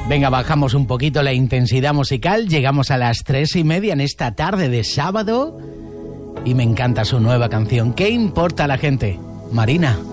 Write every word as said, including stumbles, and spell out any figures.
Venga, bajamos un poquito la intensidad musical, llegamos a las tres y media en esta tarde de sábado y me encanta su nueva canción. ¿Qué importa a la gente? Marina.